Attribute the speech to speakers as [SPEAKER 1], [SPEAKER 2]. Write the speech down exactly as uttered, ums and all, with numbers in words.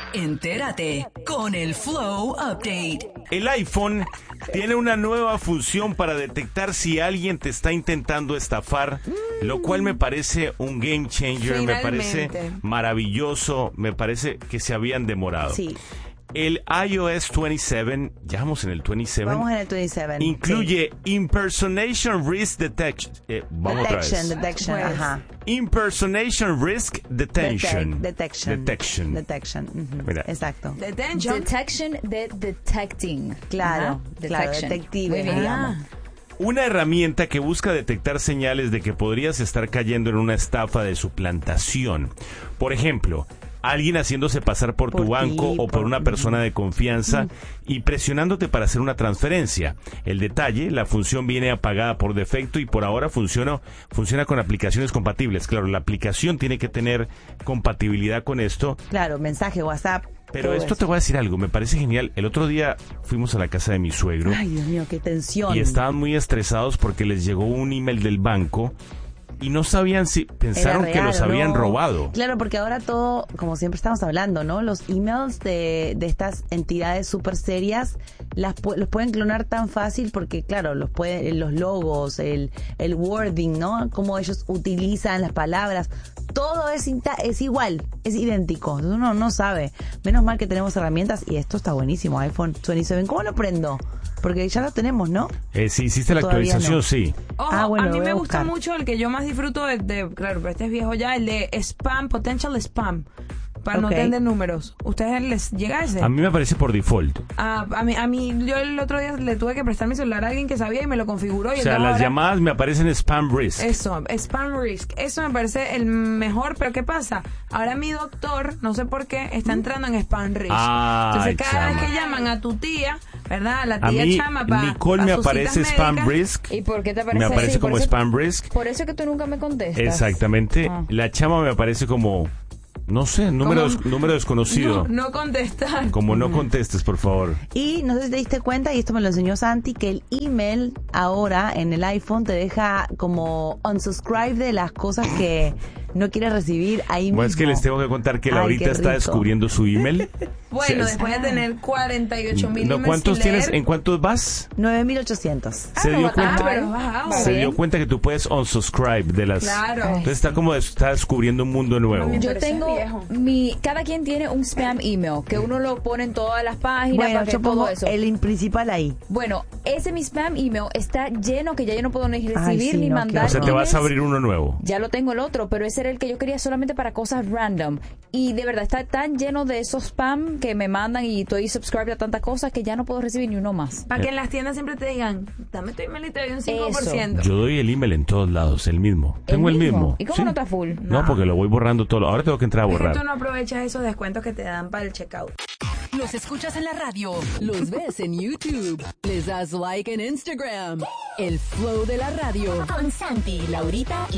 [SPEAKER 1] Entérate con el Flow Update.
[SPEAKER 2] El iPhone tiene una nueva función para detectar si alguien te está intentando estafar, mm. lo cual me parece un game changer, Finalmente. me parece maravilloso, me parece que se habían demorado.
[SPEAKER 3] Sí.
[SPEAKER 2] El iOS veintisiete, ya vamos en el veintisiete.
[SPEAKER 3] Vamos en el veintisiete.
[SPEAKER 2] Incluye sí. Impersonation Risk Detection. Eh, vamos
[SPEAKER 3] detection,
[SPEAKER 2] otra vez.
[SPEAKER 3] Detection, pues. ajá.
[SPEAKER 2] Impersonation Risk Detection.
[SPEAKER 3] Detec- detection.
[SPEAKER 2] Detection.
[SPEAKER 3] Detection. Uh-huh.
[SPEAKER 2] Mira.
[SPEAKER 3] Exacto.
[SPEAKER 4] Detention. Detection de detecting.
[SPEAKER 3] Claro,
[SPEAKER 4] uh-huh.
[SPEAKER 3] claro, detective, digamos.
[SPEAKER 4] Ah.
[SPEAKER 2] Una herramienta que busca detectar señales de que podrías estar cayendo en una estafa de suplantación. Por ejemplo, alguien haciéndose pasar por, por tu banco ti, o por, por una persona de confianza mm. y presionándote para hacer una transferencia. El detalle, la función viene apagada por defecto y por ahora funciona, funciona con aplicaciones compatibles. Claro, la aplicación tiene que tener compatibilidad con esto.
[SPEAKER 3] Claro, mensaje, WhatsApp.
[SPEAKER 2] Pero esto eso. Te voy a decir algo, me parece genial. El otro día fuimos a la casa de mi suegro.
[SPEAKER 3] Ay, Dios mío, qué tensión.
[SPEAKER 2] Y estaban muy estresados porque les llegó un email del banco y no sabían si pensaron real, que los habían
[SPEAKER 3] no.
[SPEAKER 2] robado.
[SPEAKER 3] Claro, porque ahora todo, como siempre estamos hablando, ¿no? Los emails de, de estas entidades súper serias las los pueden clonar tan fácil porque, claro, los pueden, los logos, el, el wording, ¿no? Cómo ellos utilizan las palabras. Todo es, es igual, es idéntico. Uno no sabe. Menos mal que tenemos herramientas y esto está buenísimo. iPhone veintisiete. ¿Cómo lo prendo? Porque ya lo tenemos, ¿no?
[SPEAKER 2] Eh, sí, hiciste la actualización, no. sí.
[SPEAKER 5] Ojo,
[SPEAKER 3] ah, bueno,
[SPEAKER 5] a mí me
[SPEAKER 3] a
[SPEAKER 5] gusta mucho el que yo más disfruto de, de, claro, pero este es viejo ya, el de spam, potential spam. Para okay. no tener números. ¿Ustedes les llega ese?
[SPEAKER 2] A mí me aparece por default.
[SPEAKER 5] Ah, a mí, a mí, yo el otro día le tuve que prestar mi celular a alguien que sabía y me lo configuró. Y
[SPEAKER 2] o sea, las
[SPEAKER 5] ahora,
[SPEAKER 2] llamadas me aparecen spam risk.
[SPEAKER 5] Eso, spam risk. Eso me parece el mejor, pero ¿qué pasa? Ahora mi doctor, no sé por qué, está entrando en spam risk.
[SPEAKER 2] Ah,
[SPEAKER 5] Entonces cada
[SPEAKER 2] chama.
[SPEAKER 5] vez que llaman a tu tía, ¿verdad? La tía
[SPEAKER 2] a mí,
[SPEAKER 5] Chama para
[SPEAKER 2] Nicole
[SPEAKER 5] pa
[SPEAKER 2] me aparece spam
[SPEAKER 5] médicas.
[SPEAKER 2] risk.
[SPEAKER 4] ¿Y por qué te aparece?
[SPEAKER 2] Me aparece
[SPEAKER 4] sí,
[SPEAKER 2] como
[SPEAKER 4] por
[SPEAKER 2] spam
[SPEAKER 4] eso,
[SPEAKER 2] risk.
[SPEAKER 4] Por eso que tú nunca me contestas.
[SPEAKER 2] Exactamente.
[SPEAKER 4] Ah.
[SPEAKER 2] La Chama me aparece como... No sé, número, des, número desconocido.
[SPEAKER 5] No, no contestar.
[SPEAKER 2] Como no contestes, por favor.
[SPEAKER 3] Y no sé si te diste cuenta, y esto me lo enseñó Santi, que el email ahora en el iPhone te deja como unsubscribe de las cosas que no quieres recibir ahí mismo.
[SPEAKER 2] Bueno, es que les tengo que contar que Laurita está descubriendo su email.
[SPEAKER 5] Bueno,
[SPEAKER 2] se,
[SPEAKER 5] después de tener cuarenta y ocho mil
[SPEAKER 2] no, ¿cuántos tienes? ¿En cuántos vas?
[SPEAKER 3] nueve mil ochocientos.
[SPEAKER 2] Se,
[SPEAKER 5] ah,
[SPEAKER 2] dio
[SPEAKER 5] no,
[SPEAKER 2] cuenta,
[SPEAKER 5] ah,
[SPEAKER 2] se dio cuenta que tú puedes unsubscribe de las...
[SPEAKER 5] Claro.
[SPEAKER 2] Entonces está como está descubriendo un mundo nuevo.
[SPEAKER 4] Yo tengo mi... Cada quien tiene un spam email, que uno lo pone en todas las páginas.
[SPEAKER 3] Bueno,
[SPEAKER 4] para que
[SPEAKER 3] yo pongo
[SPEAKER 4] todo eso.
[SPEAKER 3] el principal ahí.
[SPEAKER 4] Bueno, ese mi spam email está lleno, que ya yo no puedo ni recibir
[SPEAKER 3] Ay, sí,
[SPEAKER 4] ni
[SPEAKER 3] no,
[SPEAKER 4] mandar.
[SPEAKER 2] O sea, te vas a abrir uno nuevo.
[SPEAKER 4] Ya lo tengo el otro, pero ese era el que yo quería solamente para cosas random. Y de verdad está tan lleno de esos spam que me mandan y estoy subscribed a tantas cosas que ya no puedo recibir ni uno más.
[SPEAKER 5] Para que en las tiendas siempre te digan, dame tu email y te doy un cinco por ciento.
[SPEAKER 2] Yo doy el email en todos lados, el mismo.
[SPEAKER 4] ¿El
[SPEAKER 2] Tengo
[SPEAKER 4] mismo?
[SPEAKER 2] el mismo.
[SPEAKER 4] ¿Y cómo
[SPEAKER 2] ¿Sí?
[SPEAKER 4] no está full?
[SPEAKER 2] No, porque lo voy borrando todo. Ahora tengo que entrar a borrar.
[SPEAKER 5] Es que tú no aprovechas esos descuentos que te dan para el checkout.
[SPEAKER 1] Los escuchas en la radio.
[SPEAKER 6] Los ves en YouTube. Les das like en Instagram. El flow de la radio.
[SPEAKER 1] Con Santi, Laurita y